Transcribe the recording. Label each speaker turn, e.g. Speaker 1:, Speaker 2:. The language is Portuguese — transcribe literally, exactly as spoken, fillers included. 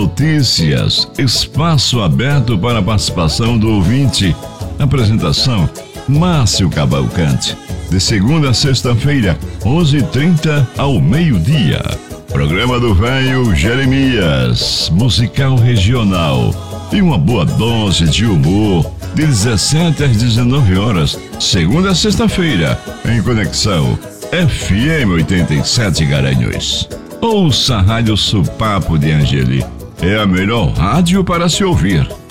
Speaker 1: Notícias, espaço aberto para a participação do ouvinte. Apresentação, Márcio Cavalcante. De segunda a sexta-feira, onze e trinta ao meio-dia. Programa do Velho Jeremias, musical regional. E uma boa dose de humor, de dezessete às dezenove horas, segunda a sexta-feira, em Conexão F M oitenta e sete Garanhuns. Ouça a Rádio Supapo de Angeli. É a melhor rádio para se ouvir.